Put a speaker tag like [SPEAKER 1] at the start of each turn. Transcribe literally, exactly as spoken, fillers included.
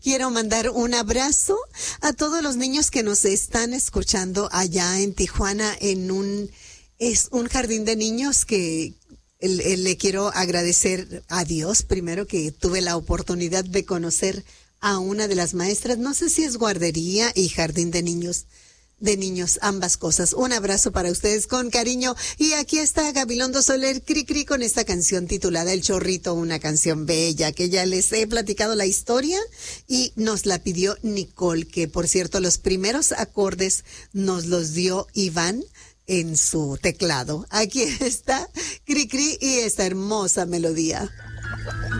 [SPEAKER 1] Quiero mandar un abrazo a todos los niños que nos están escuchando allá en Tijuana en un es un jardín de niños que le, le quiero agradecer a Dios primero que tuve la oportunidad de conocer a una de las maestras. No sé si es guardería y jardín de niños. De niños, ambas cosas. Un abrazo para ustedes con cariño. Y aquí está Gabilondo Soler, cri cri, con esta canción titulada El Chorrito, una canción bella, que ya les he platicado la historia y nos la pidió Nicole, que por cierto los primeros acordes nos los dio Iván en su teclado. Aquí está cri cri y esta hermosa melodía.